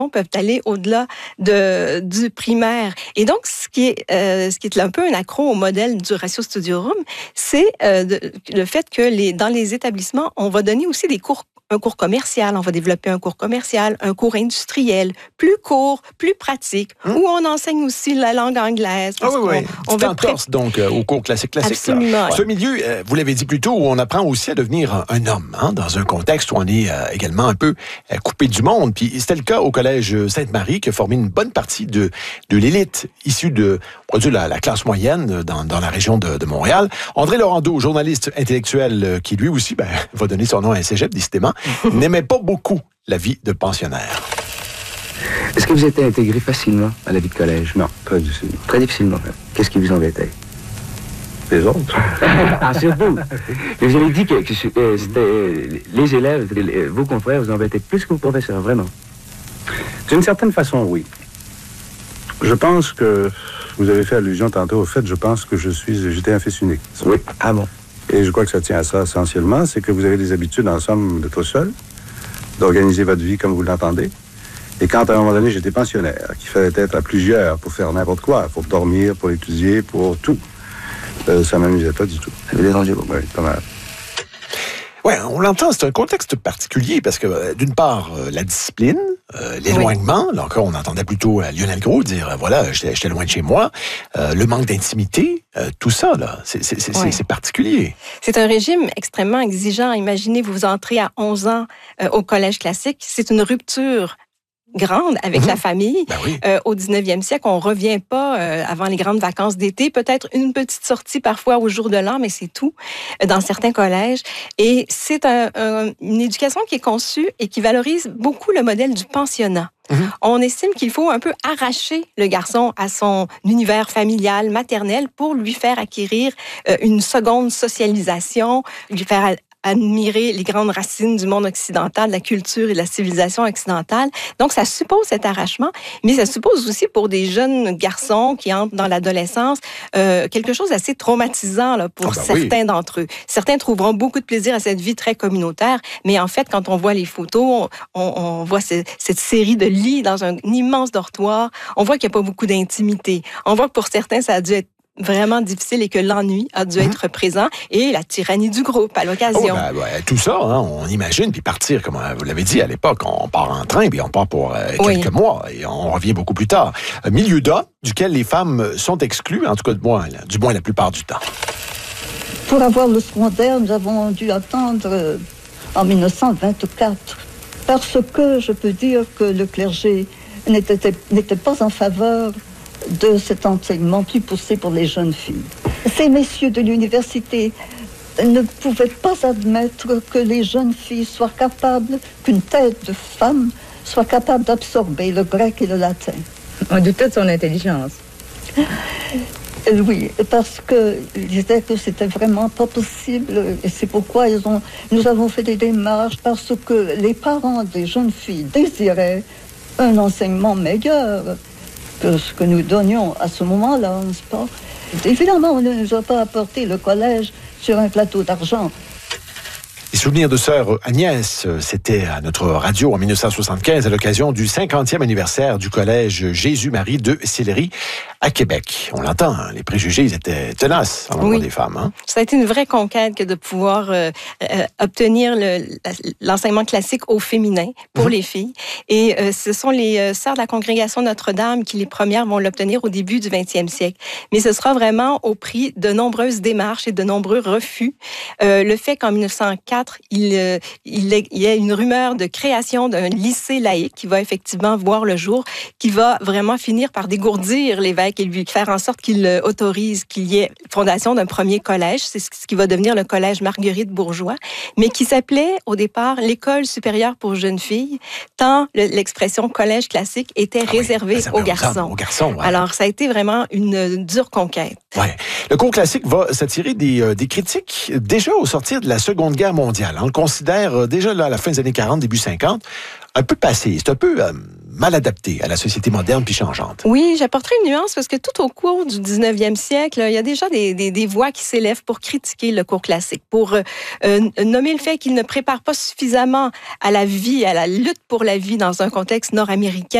peuvent aller au-delà du primaire. Et donc, ce qui est un peu un accro au modèle du Ratio Studiorum, c'est le fait que dans les établissements, on va donner aussi un cours commercial, on va développer un cours commercial, un cours industriel, plus court, plus pratique, où on enseigne aussi la langue anglaise. On veut entorse donc au cours classique. Absolument. Ce milieu, vous l'avez dit plus tôt, où on apprend aussi à devenir un homme, dans un contexte où on est également un peu coupé du monde. Puis c'était le cas au Collège Sainte-Marie, qui a formé une bonne partie de l'élite issue de la classe moyenne dans la région de Montréal. André Laurendeau, journaliste intellectuel, qui lui aussi va donner son nom à un cégep, décidément, n'aimait pas beaucoup la vie de pensionnaire. Est-ce que vous êtes intégré facilement à la vie de collège? Non, pas du tout. Très difficilement. Qu'est-ce qui vous embêtait? Les autres. Ah, surtout. Vous avez dit que c'était les élèves, vos confrères vous embêtaient plus que vos professeurs, vraiment? D'une certaine façon, oui. Je pense que vous avez fait allusion tantôt au fait, je pense que j'étais un fils unique. Oui. Ah bon? Et je crois que ça tient à ça essentiellement, c'est que vous avez des habitudes, en somme, d'être seul, d'organiser votre vie comme vous l'entendez. Et quand, à un moment donné, j'étais pensionnaire, qu'il fallait être à plusieurs pour faire n'importe quoi, pour dormir, pour étudier, pour tout, ça m'amusait pas du tout. Ça vous dérangeait beaucoup? Oui, pas mal. Oui, on l'entend, c'est un contexte particulier parce que, d'une part, la discipline, l'éloignement, là encore, on entendait plutôt Lionel Groulx dire, j'étais loin de chez moi, le manque d'intimité, tout ça, là, c'est particulier. C'est un régime extrêmement exigeant. Imaginez, vous entrez à 11 ans au collège classique, c'est une rupture grande avec la famille. Au 19e siècle, on revient pas avant les grandes vacances d'été. Peut-être une petite sortie parfois au jour de l'an, mais c'est tout dans certains collèges. Et c'est une éducation qui est conçue et qui valorise beaucoup le modèle du pensionnat. On estime qu'il faut un peu arracher le garçon à son univers familial, maternel, pour lui faire acquérir une seconde socialisation, lui faire admirer les grandes racines du monde occidental, de la culture et de la civilisation occidentale. Donc, ça suppose cet arrachement, mais ça suppose aussi pour des jeunes garçons qui entrent dans l'adolescence quelque chose d'assez traumatisant là, pour certains d'entre eux. Certains trouveront beaucoup de plaisir à cette vie très communautaire, mais en fait, quand on voit les photos, on voit cette série de lits dans un immense dortoir, on voit qu'il n'y a pas beaucoup d'intimité. On voit que pour certains, ça a dû être vraiment difficile et que l'ennui a dû être présent et la tyrannie du groupe à l'occasion. Tout ça, on imagine, puis partir, comme vous l'avez dit à l'époque, on part en train, puis on part pour quelques mois et on revient beaucoup plus tard. Un milieu d'A duquel les femmes sont exclues, en tout cas du moins la plupart du temps. Pour avoir le secondaire, nous avons dû attendre en 1924 parce que je peux dire que le clergé n'était pas en faveur de cet enseignement plus poussé pour les jeunes filles. Ces messieurs de l'université ne pouvaient pas admettre que les jeunes filles soient capables, qu'une tête de femme soit capable d'absorber le grec et le latin. On doutait de son intelligence. Oui, parce qu'ils disaient que c'était vraiment pas possible et c'est pourquoi nous avons fait des démarches parce que les parents des jeunes filles désiraient un enseignement meilleur que ce que nous donnions à ce moment-là, n'est-ce pas? Évidemment, on ne nous a pas apporté le collège sur un plateau d'argent. Les souvenirs de sœur Agnès, c'était à notre radio en 1975 à l'occasion du 50e anniversaire du collège Jésus-Marie de Sillery à Québec. On l'entend, les préjugés ils étaient tenaces à l'endroit des femmes. Ça a été une vraie conquête que de pouvoir obtenir l'enseignement classique au féminin pour les filles. Et ce sont les sœurs de la congrégation Notre-Dame qui, les premières, vont l'obtenir au début du 20e siècle. Mais ce sera vraiment au prix de nombreuses démarches et de nombreux refus. Le fait qu'en 1904, il y a une rumeur de création d'un lycée laïque qui va effectivement voir le jour, qui va vraiment finir par dégourdir l'évêque et lui faire en sorte qu'il autorise qu'il y ait fondation d'un premier collège. C'est ce qui va devenir le collège Marguerite Bourgeois, mais qui s'appelait au départ l'École supérieure pour jeunes filles, tant l'expression collège classique était réservée aux garçons. Alors, ça a été vraiment une dure conquête. Le cours classique va s'attirer des critiques déjà au sortir de la Seconde Guerre mondiale. On le considère déjà là, à la fin des années 40, début 50, un peu passé. C'est un peu mal adapté à la société moderne puis changeante. Oui, j'apporterai une nuance parce que tout au cours du 19e siècle, il y a déjà des voix qui s'élèvent pour critiquer le cours classique, pour nommer le fait qu'il ne prépare pas suffisamment à la vie, à la lutte pour la vie dans un contexte nord-américain